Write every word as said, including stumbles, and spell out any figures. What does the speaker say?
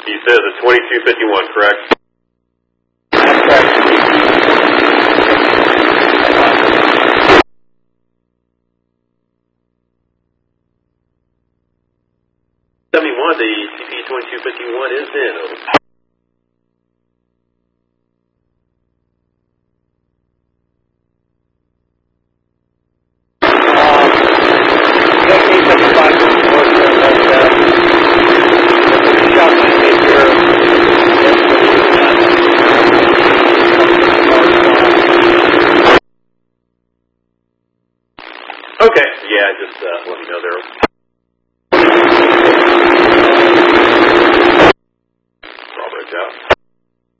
You said the twenty-two fifty-one, correct? That's correct. seventy-one, the C P twenty-two fifty-one is in. Over. Okay, yeah, just uh, let me know there.